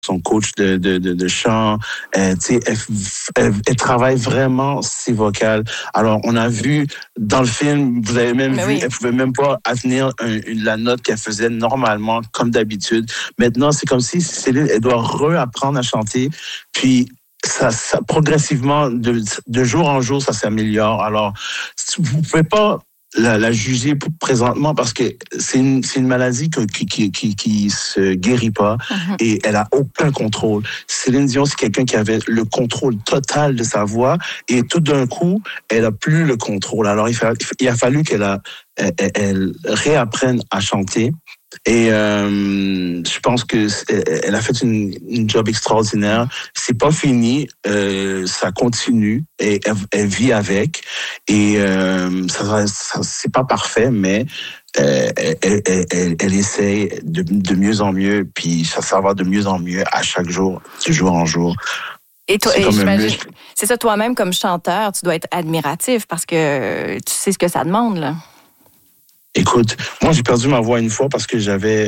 son coach de chant. Tu sais, elle travaille vraiment ses vocales. Alors, on a vu dans le film, vous avez même vu, elle pouvait même pas atteindre la note qu'elle faisait normalement, comme d'habitude. Maintenant, c'est comme si Céline, elle doit réapprendre à chanter. Puis, ça progressivement, de jour en jour, ça s'améliore. Alors, vous pouvez pas la juger présentement parce que c'est une maladie qui se guérit pas et elle a aucun contrôle. Céline Dion, c'est quelqu'un qui avait le contrôle total de sa voix et tout d'un coup, elle a plus le contrôle. Alors, il a fallu elle réapprenne à chanter. Et je pense que elle a fait une job extraordinaire. C'est pas fini, ça continue et elle vit avec. Et ça c'est pas parfait, mais elle essaie de mieux en mieux, puis ça va de mieux en mieux à chaque jour, de jour en jour. Et toi, j'imagine, c'est ça, toi-même comme chanteur, tu dois être admiratif parce que tu sais ce que ça demande, là. Écoute, moi j'ai perdu ma voix une fois parce que j'avais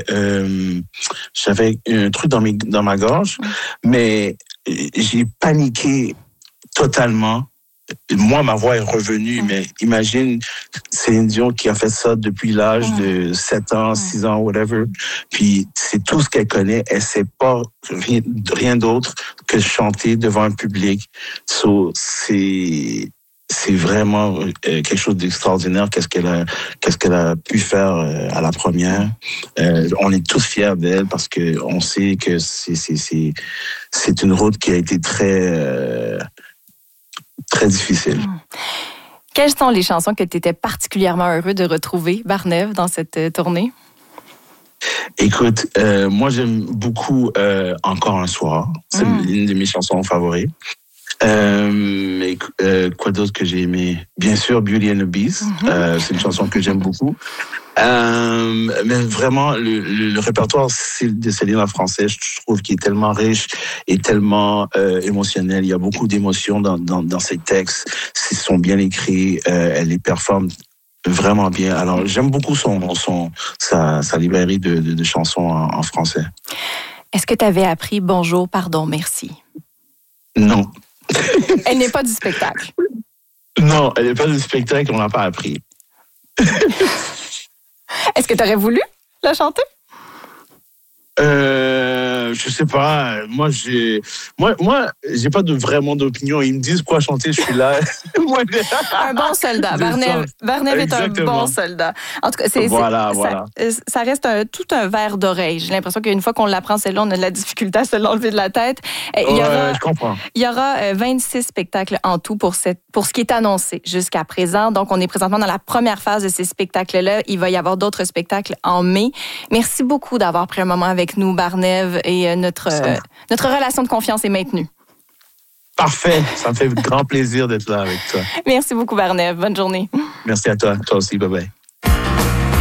un truc dans ma gorge, mais j'ai paniqué totalement. Moi, ma voix est revenue, mais imagine Céline Dion qui a fait ça depuis l'âge de 7 ans, 6 ans, whatever. Puis c'est tout ce qu'elle connaît. Elle sait pas rien d'autre que chanter devant un public. So, c'est vraiment quelque chose d'extraordinaire. Qu'est-ce qu'elle a pu faire à la première. On est tous fiers d'elle parce que on sait que c'est une route qui a été très très difficile. Quelles sont les chansons que tu étais particulièrement heureux de retrouver, Barnève, dans cette tournée? Écoute, moi j'aime beaucoup Encore un soir. C'est une de mes chansons favorites. Mais quoi d'autre que j'ai aimé? Bien sûr, Beauty and the Beast. C'est une chanson que j'aime beaucoup. Mais vraiment, le répertoire de Céline en français, je trouve qu'il est tellement riche et tellement émotionnel. Il y a beaucoup d'émotions dans ses textes. Ils sont bien écrits. Elle les performe vraiment bien. Alors, j'aime beaucoup sa librairie de chansons en français. Est-ce que tu avais appris Bonjour, pardon, merci? Non. Elle n'est pas du spectacle. Non, elle n'est pas du spectacle, on l'a pas appris. Est-ce que tu aurais voulu la chanter? Je sais pas. Moi, j'ai pas vraiment d'opinion. Ils me disent quoi chanter, je suis là. Un bon soldat. Barnève est un bon soldat. En tout cas, ça reste tout un verre d'oreille. J'ai l'impression qu'une fois qu'on l'apprend, celle-là, on a de la difficulté à se l'enlever de la tête. Je comprends. Il y aura 26 spectacles en tout pour ce qui est annoncé jusqu'à présent. Donc, on est présentement dans la première phase de ces spectacles-là. Il va y avoir d'autres spectacles en mai. Merci beaucoup d'avoir pris un moment avec nous, Barnève, et notre relation de confiance est maintenue. Parfait. Ça me fait grand plaisir d'être là avec toi. Merci beaucoup, Barnève. Bonne journée. Merci à toi. Toi aussi. Bye-bye.